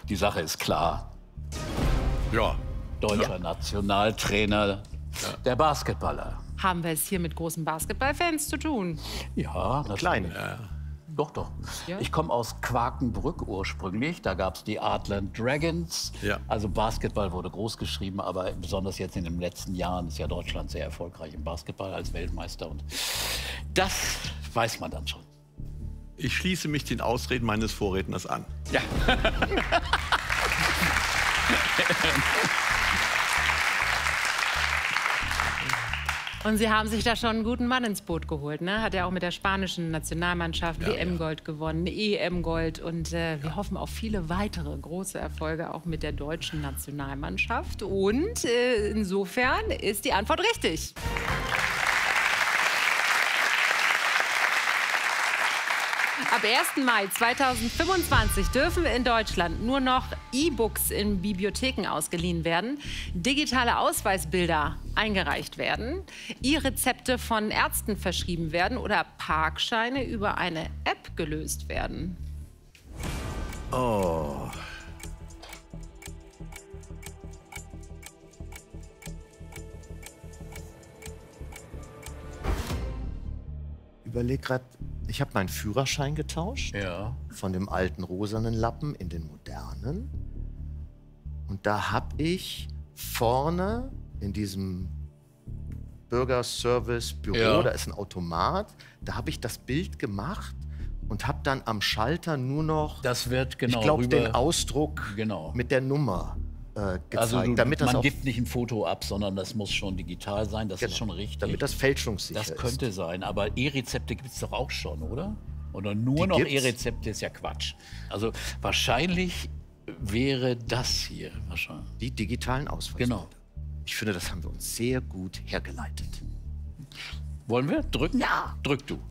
Die Sache ist klar. Ja. Deutscher Nationaltrainer, der Basketballer. Haben wir es hier mit großen Basketballfans zu tun? Ja, Kleine. Ja. Doch, doch. Ja? Ich komme aus Quakenbrück ursprünglich. Da gab es die Artland Dragons. Ja. Also Basketball wurde groß geschrieben, aber besonders jetzt in den letzten Jahren ist ja Deutschland sehr erfolgreich im Basketball als Weltmeister. Und das weiß man dann schon. Ich schließe mich den Ausreden meines Vorredners an. Ja. Und Sie haben sich da schon einen guten Mann ins Boot geholt, ne? Hat ja auch mit der spanischen Nationalmannschaft WM-Gold gewonnen, EM-Gold. Und wir hoffen auf viele weitere große Erfolge auch mit der deutschen Nationalmannschaft. Und insofern ist die Antwort richtig. Ab 1. Mai 2025 dürfen in Deutschland nur noch E-Books in Bibliotheken ausgeliehen werden, digitale Ausweisbilder eingereicht werden, E-Rezepte von Ärzten verschrieben werden oder Parkscheine über eine App gelöst werden. Oh. Überleg grad, ich habe meinen Führerschein getauscht. Ja. Von dem alten rosanen Lappen in den modernen. Und da habe ich vorne in diesem Bürgerservice-Büro, da ist ein Automat, da habe ich das Bild gemacht und habe dann am Schalter nur noch, Das wird genau ich glaube, rüber- den Ausdruck Genau. mit der Nummer gezeigt. Also damit das man auch, gibt nicht ein Foto ab, sondern das muss schon digital sein. Das ist schon richtig. damit das fälschungssicher Das ist. könnte sein, aber E-Rezepte gibt es doch auch schon, oder? Oder nur Die noch gibt's. E-Rezepte ist ja Quatsch. Also wahrscheinlich wäre das hier wahrscheinlich. Die digitalen Ausweise. Genau. Ich finde, das haben wir uns sehr gut hergeleitet. Wollen wir drücken? Ja. Drück du.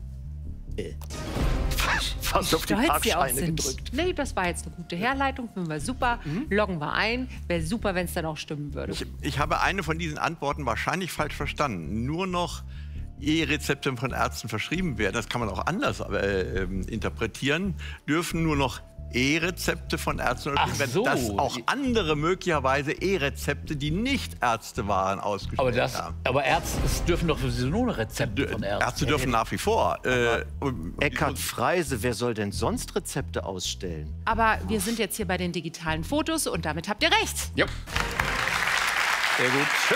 Fast auf die Stolz Sie auch Parkscheine sind. gedrückt. Nee, das war jetzt eine gute Herleitung, finden wir super. Loggen wir ein. Wäre super, wenn es dann auch stimmen würde. Ich habe eine von diesen Antworten wahrscheinlich falsch verstanden. Nur noch E-Rezepte von Ärzten verschrieben werden, das kann man auch anders interpretieren, dürfen nur noch E-Rezepte von Ärzten Ach verschrieben werden, so. dass auch andere möglicherweise E-Rezepte, die nicht Ärzte waren, ausgestellt haben. Aber Ärzte, es dürfen doch sowieso nur noch Rezepte von Ärzten. Ärzte dürfen nach wie vor. Eckhard Freise, wer soll denn sonst Rezepte ausstellen? Aber wir sind jetzt hier bei den digitalen Fotos und damit habt ihr recht. Ja. Sehr gut. Schön.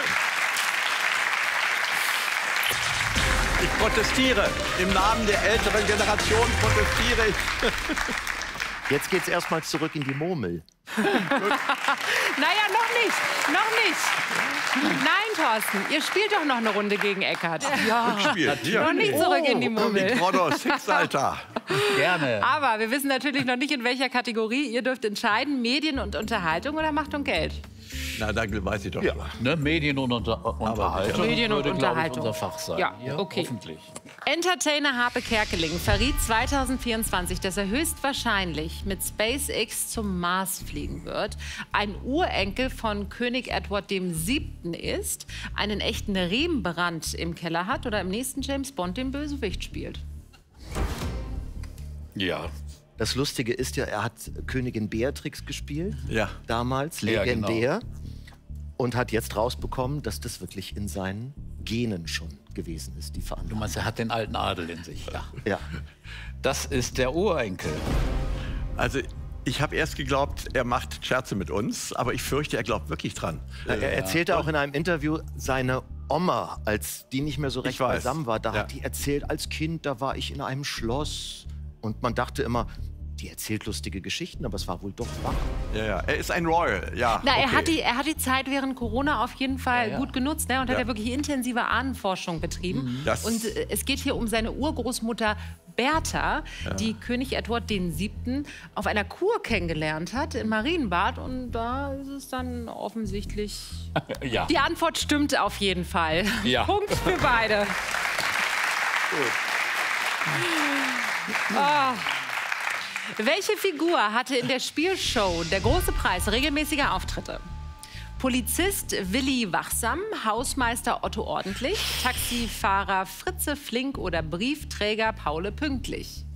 Ich protestiere. Im Namen der älteren Generation protestiere ich. Jetzt geht's erstmal zurück in die Murmel. Naja, noch nicht. Noch nicht. Nein, Thorsten, ihr spielt doch noch eine Runde gegen Eckhard. Ja, noch nicht zurück in die Mummel. Big Six, Alter. Gerne. Aber wir wissen natürlich noch nicht, in welcher Kategorie. Ihr dürft entscheiden, Medien und Unterhaltung oder Macht und Geld. Na, da weiß ich doch. Ja. Ne, Medien und Unterhaltung. Medien und würde, glaub ich, Unterhaltung. unser Fach sein. Ja, okay. Hoffentlich. Entertainer Harpe Kerkeling verriet 2024, dass er höchstwahrscheinlich mit SpaceX zum Mars fliegen wird, ein Urenkel von König Edward VII. Ist, einen echten Rembrandt im Keller hat oder im nächsten James Bond den Bösewicht spielt. Ja. Das Lustige ist ja, er hat Königin Beatrix gespielt, Ja. damals, Ja, legendär. Und hat jetzt rausbekommen, dass das wirklich in seinen Genen schon gewesen ist, die Du Veranlagung. meinst, er hat den alten Adel in sich. Ja. Ja. Das ist der Urenkel. Also, ich habe erst geglaubt, er macht Scherze mit uns, aber ich fürchte, er glaubt wirklich dran. Er erzählte auch in einem Interview, seine Oma, als die nicht mehr so recht Ich weiß. beisammen war, da Ja. hat die erzählt, als Kind, da war ich in einem Schloss. Und man dachte immer, die erzählt lustige Geschichten, aber es war wohl doch wahr. Ja, ja. Er ist ein Royal, ja. Na, er, okay. er hat die Zeit während Corona auf jeden Fall Ja, ja. gut genutzt, ne? Und hat Ja. ja wirklich intensive Ahnenforschung betrieben. Das- Und es geht hier um seine Urgroßmutter Bertha, die König Edward VII. Auf einer Kur kennengelernt hat in Marienbad. Und da ist es dann offensichtlich... Ja. Die Antwort stimmt auf jeden Fall. Ja. Punkt für beide. Ah. Welche Figur hatte in der Spielshow Der große Preis regelmäßige Auftritte? Polizist Willi Wachsam, Hausmeister Otto Ordentlich, Taxifahrer Fritze Flink oder Briefträger Paule Pünktlich?